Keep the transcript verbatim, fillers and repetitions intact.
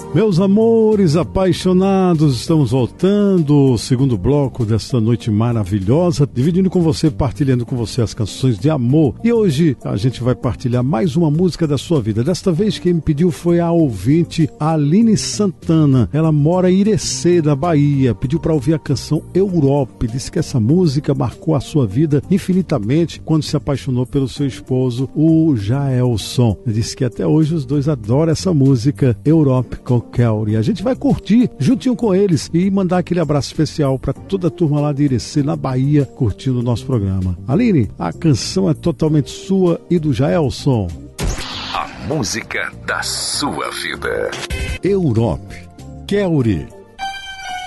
Meus amores apaixonados, estamos voltando, o segundo bloco desta noite maravilhosa, dividindo com você, partilhando com você as canções de amor. E hoje a gente vai partilhar mais uma música da sua vida. Desta vez quem me pediu foi a ouvinte Aline Santana. Ela mora em Irecê, na Bahia. Pediu para ouvir a canção Europe. Disse que essa música marcou a sua vida infinitamente quando se apaixonou pelo seu esposo, o Jaelson. Disse que até hoje os dois adoram essa música Europe com Kelly. A gente vai curtir juntinho com eles e mandar aquele abraço especial para toda a turma lá de Irecê, na Bahia, curtindo o nosso programa. Aline, a canção é totalmente sua e do Jaelson. A música da sua vida. Europe, Kelly.